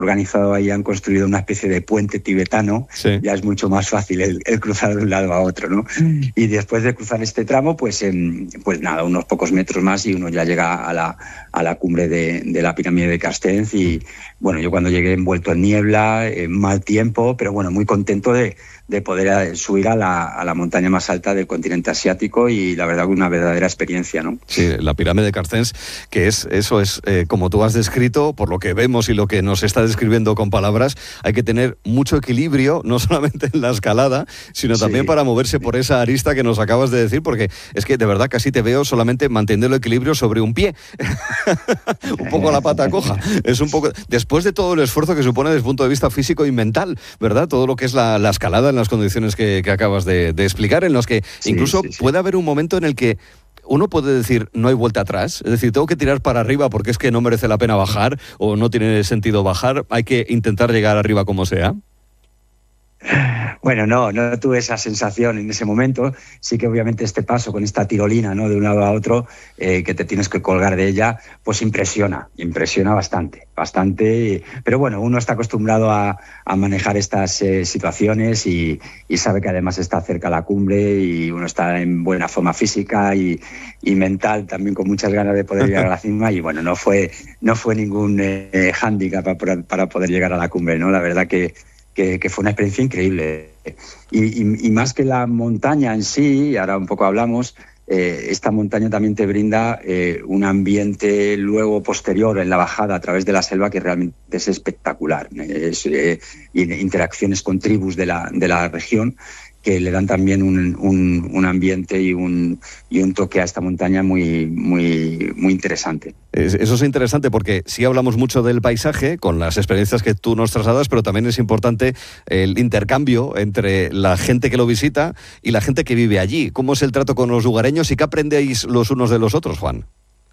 organizado ahí, han construido una especie de puente tibetano, sí. Ya es mucho más fácil el cruzar de un lado a otro, ¿no? Y después de cruzar este tramo, pues nada, unos pocos metros más y uno ya llega a la cumbre de la pirámide de Carstensz. Y bueno, yo cuando llegué envuelto en niebla, mal tiempo, pero bueno, muy contento de poder subir a la montaña más alta del continente asiático, y la verdad una verdadera experiencia, ¿no? Sí, la pirámide de Carstensz, que es como tú has descrito, por lo que vemos y lo que nos está describiendo con palabras, hay que tener mucho equilibrio, no solamente en la escalada, sino también para moverse por esa arista que nos acabas de decir, porque es que de verdad casi te veo solamente manteniendo el equilibrio sobre un pie, un poco la pata coja, es un poco, después de todo el esfuerzo que supone desde el punto de vista físico y mental, ¿verdad? Todo lo que es la escalada en las condiciones que acabas de explicar, en los que incluso puede haber un momento en el que uno puede decir, no hay vuelta atrás, es decir, tengo que tirar para arriba porque es que no merece la pena bajar o no tiene sentido bajar, hay que intentar llegar arriba como sea. Bueno, no tuve esa sensación en ese momento. Sí que obviamente este paso con esta tirolina, ¿no?, de un lado a otro, que te tienes que colgar de ella, pues impresiona bastante. Pero bueno, uno está acostumbrado a manejar estas situaciones y sabe que además está cerca a la cumbre y uno está en buena forma física y mental, también con muchas ganas de poder llegar a la cima. Y bueno, no fue ningún hándicap para poder llegar a la cumbre, ¿no? La verdad que fue una experiencia increíble. Y más que la montaña en sí, ahora un poco hablamos, esta montaña también te brinda un ambiente luego posterior en la bajada a través de la selva que realmente es espectacular. Interacciones con tribus de la región que le dan también un ambiente y un toque a esta montaña muy, muy, muy interesante. Eso es interesante porque sí hablamos mucho del paisaje, con las experiencias que tú nos trasladas, pero también es importante el intercambio entre la gente que lo visita y la gente que vive allí. ¿Cómo es el trato con los lugareños y qué aprendéis los unos de los otros, Juan?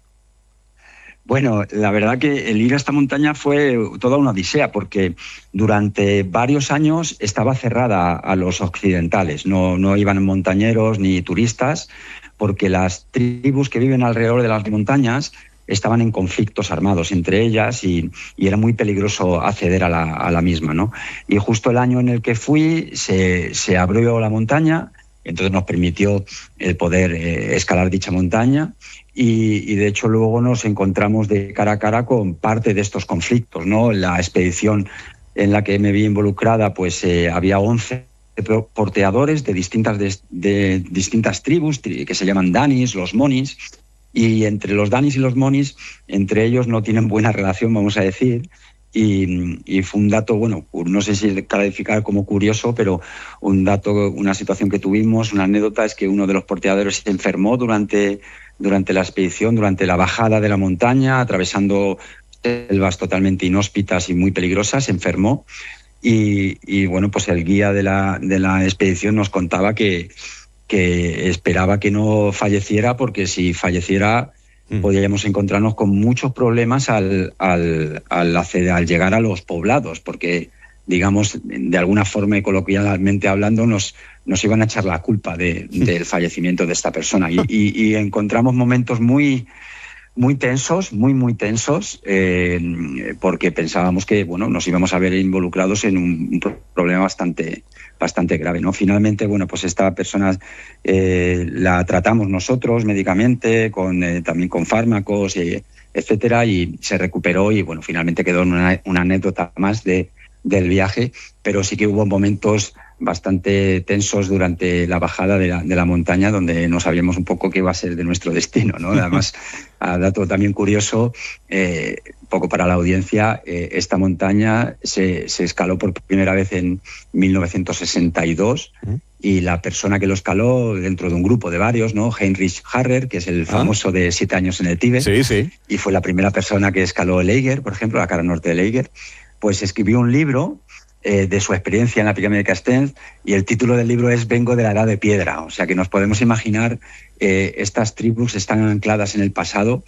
Bueno, la verdad que el ir a esta montaña fue toda una odisea, porque durante varios años estaba cerrada a los occidentales. No iban montañeros ni turistas, porque las tribus que viven alrededor de las montañas estaban en conflictos armados entre ellas y era muy peligroso acceder a la misma, ¿no? Y justo el año en el que fui se abrió la montaña, entonces nos permitió el poder escalar dicha montaña. Y de hecho luego nos encontramos de cara a cara con parte de estos conflictos, ¿no? La expedición en la que me vi involucrada, pues había 11 porteadores de distintas tribus que se llaman danis, los monis, y entre los danis y los monis, entre ellos no tienen buena relación, vamos a decir. Y fue un dato, bueno, no sé si calificar como curioso, pero una situación que tuvimos, una anécdota, es que uno de los porteadores se enfermó durante la expedición, durante la bajada de la montaña, atravesando selvas totalmente inhóspitas y muy peligrosas, se enfermó. Y bueno, pues el guía de la expedición nos contaba que esperaba que no falleciera, porque si falleciera podríamos encontrarnos con muchos problemas al llegar a los poblados, porque, digamos, de alguna forma, coloquialmente hablando, nos iban a echar la culpa del fallecimiento de esta persona. Y encontramos momentos muy, muy tensos, muy tensos, porque pensábamos que, bueno, nos íbamos a ver involucrados en un problema bastante grave, ¿no? Finalmente, bueno, pues esta persona la tratamos nosotros médicamente, también con fármacos, etcétera, y se recuperó y, bueno, finalmente quedó en una anécdota más del viaje, pero sí que hubo momentos bastante tensos durante la bajada de la montaña, donde no sabíamos un poco qué iba a ser de nuestro destino, ¿no? Además, dato también curioso, poco para la audiencia, esta montaña se escaló por primera vez en 1962 y la persona que lo escaló, dentro de un grupo de varios, ¿no? Heinrich Harrer, que es el famoso de 7 años en el Tíbet, y fue la primera persona que escaló el Eiger, por ejemplo, la cara norte del Eiger, pues escribió un libro de su experiencia en la pirámide de Carstensz, y el título del libro es Vengo de la Edad de Piedra. O sea que nos podemos imaginar estas tribus están ancladas en el pasado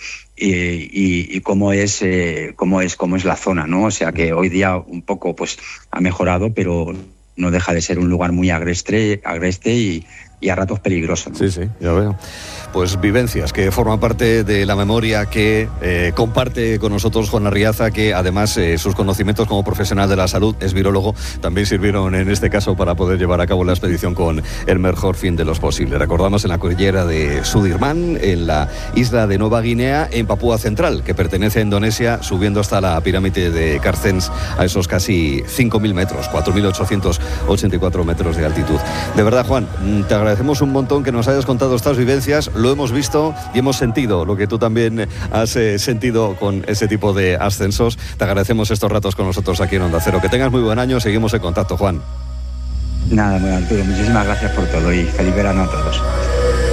y cómo es la zona, ¿no? O sea que hoy día un poco pues ha mejorado, pero no deja de ser un lugar muy agreste y a ratos peligroso, ¿no? Sí, ya veo. Pues vivencias que forman parte de la memoria que comparte con nosotros Juan Arriaza, que además sus conocimientos como profesional de la salud, es virólogo, también sirvieron en este caso para poder llevar a cabo la expedición con el mejor fin de los posibles. Recordamos en la cordillera de Sudirman, en la isla de Nueva Guinea, en Papúa Central, que pertenece a Indonesia, subiendo hasta la pirámide de Carstens a esos casi 5.000 metros, 4.884 metros de altitud. De verdad, Juan, te agradecemos un montón que nos hayas contado estas vivencias. Lo hemos visto y hemos sentido lo que tú también has sentido con ese tipo de ascensos. Te agradecemos estos ratos con nosotros aquí en Onda Cero. Que tengas muy buen año. Seguimos en contacto, Juan. Nada, muy Arturo. Muchísimas gracias por todo y feliz verano a todos.